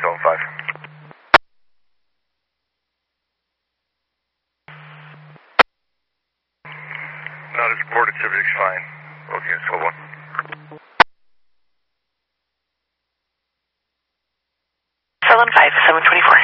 Zone 5. Not as reported, Civic's fine. Both units, slow 1. Sullen 5, 724.